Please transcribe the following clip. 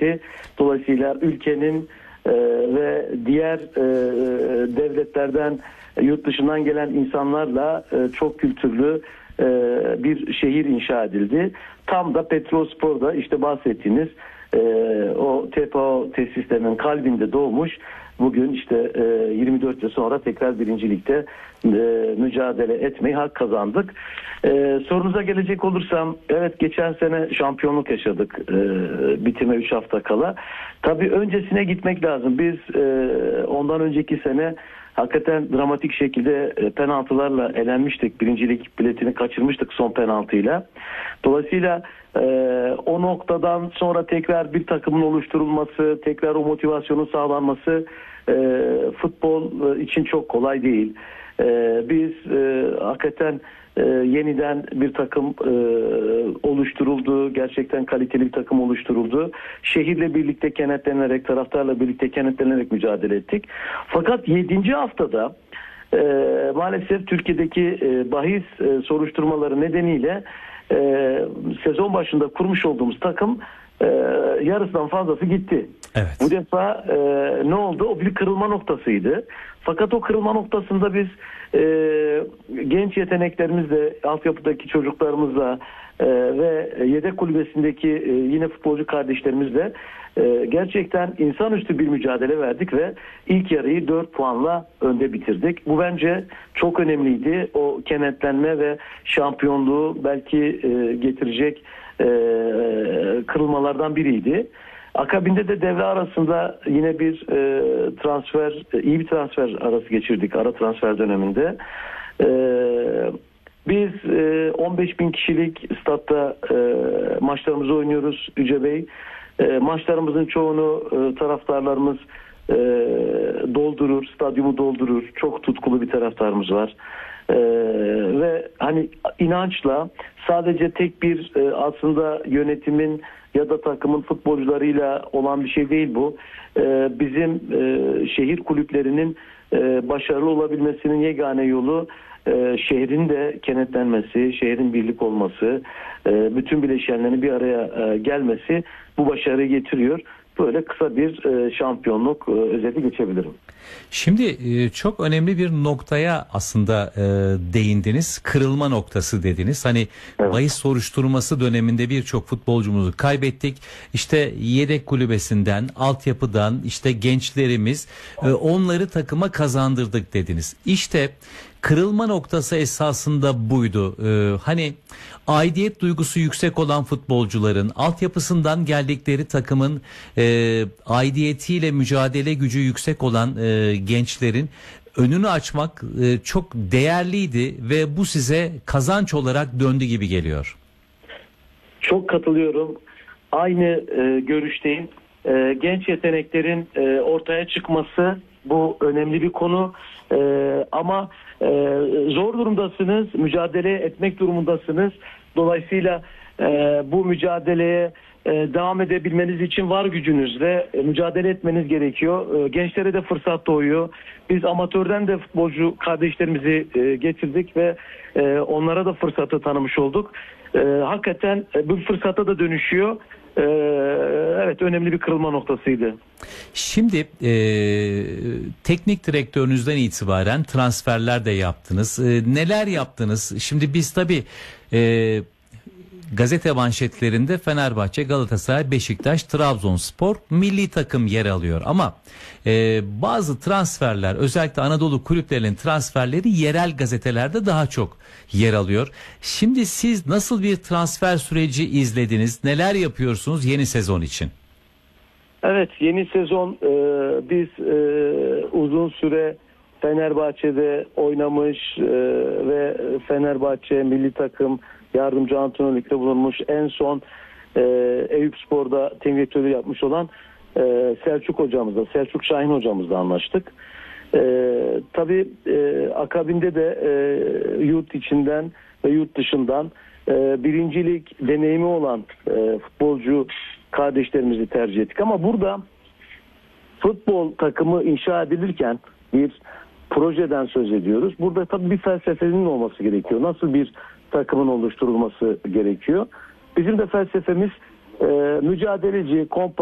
birincisi. Dolayısıyla ülkenin ve diğer devletlerden, yurt dışından gelen insanlarla çok kültürlü bir şehir inşa edildi. Tam da Petrolspor'da işte bahsettiğiniz o TPO tesislerinin kalbinde doğmuş. Bugün işte 24 yıl sonra tekrar birincilikte mücadele etmeyi hak kazandık. Sorunuza gelecek olursam, evet, geçen sene şampiyonluk yaşadık bitime 3 hafta kala. Tabii öncesine gitmek lazım. Biz ondan önceki sene hakikaten dramatik şekilde penaltılarla elenmiştik. Birincilik biletini kaçırmıştık son penaltıyla. Dolayısıyla o noktadan sonra tekrar bir takımın oluşturulması, tekrar o motivasyonun sağlanması futbol için çok kolay değil. Biz hakikaten yeniden bir takım oluşturuldu. Gerçekten kaliteli bir takım oluşturuldu. Şehirle birlikte kenetlenerek, taraftarla birlikte kenetlenerek mücadele ettik. Fakat 7. haftada maalesef Türkiye'deki bahis soruşturmaları nedeniyle sezon başında kurmuş olduğumuz takım yarısından fazlası gitti. Evet. Bu defa ne oldu? O bir kırılma noktasıydı. Fakat o kırılma noktasında biz genç yeteneklerimizle, altyapıdaki çocuklarımızla ve yedek kulübesindeki yine futbolcu kardeşlerimizle gerçekten insanüstü bir mücadele verdik ve ilk yarıyı 4 puanla önde bitirdik. Bu bence çok önemliydi. O kenetlenme ve şampiyonluğu belki getirecek kırılmalardan biriydi. Akabinde de devre arasında yine bir iyi bir transfer arası geçirdik, ara transfer döneminde. Biz 15 bin kişilik statta maçlarımızı oynuyoruz Yüce Bey. Maçlarımızın çoğunu taraftarlarımız doldurur, stadyumu doldurur. Çok tutkulu bir taraftarımız var. Ve hani inançla, sadece tek bir aslında yönetimin ya da takımın futbolcularıyla olan bir şey değil bu. Bizim şehir kulüplerinin başarılı olabilmesinin yegane yolu şehrin de kenetlenmesi, şehrin birlik olması, bütün bileşenlerin bir araya gelmesi bu başarıyı getiriyor. Böyle kısa bir şampiyonluk özeti geçebilirim. Şimdi çok önemli bir noktaya aslında değindiniz. Kırılma noktası dediniz. Hani evet. Bahis soruşturması döneminde birçok futbolcumuzu kaybettik. İşte yedek kulübesinden, altyapıdan, işte gençlerimiz onları takıma kazandırdık dediniz. İşte kırılma noktası esasında buydu. Hani aidiyet duygusu yüksek olan futbolcuların, altyapısından geldikleri takımın aidiyetiyle mücadele gücü yüksek olan gençlerin önünü açmak çok değerliydi ve bu size kazanç olarak döndü gibi geliyor. Çok katılıyorum. Aynı görüşteyim. Genç yeteneklerin ortaya çıkması bu önemli bir konu. Ama zor durumdasınız, mücadele etmek durumundasınız. Dolayısıyla bu mücadeleye devam edebilmeniz için var gücünüzle mücadele etmeniz gerekiyor. Gençlere de fırsat doğuyor. Biz amatörden de futbolcu kardeşlerimizi getirdik ve onlara da fırsatı tanımış olduk. Hakikaten bu fırsata da dönüşüyor. Evet, önemli bir kırılma noktasıydı. Şimdi teknik direktörünüzden itibaren transferler de yaptınız. Neler yaptınız? Şimdi biz tabii gazete manşetlerinde Fenerbahçe, Galatasaray, Beşiktaş, Trabzonspor milli takım yer alıyor. Ama bazı transferler, özellikle Anadolu kulüplerinin transferleri yerel gazetelerde daha çok yer alıyor. Şimdi siz nasıl bir transfer süreci izlediniz? Neler yapıyorsunuz yeni sezon için? Evet, yeni sezon biz uzun süre Fenerbahçe'de oynamış ve Fenerbahçe milli takım yardımcı antrenörlükte bulunmuş, en son Eyüpspor'da teknik direktörlüğü yapmış olan Selçuk hocamızla, Selçuk Şahin hocamızla anlaştık. Tabii akabinde de yurt içinden ve yurt dışından birincilik deneyimi olan futbolcu kardeşlerimizi tercih ettik. Ama burada futbol takımı inşa edilirken bir projeden söz ediyoruz. Burada tabii bir felsefenin olması gerekiyor. Nasıl bir takımın oluşturulması gerekiyor? Bizim de felsefemiz mücadeleci,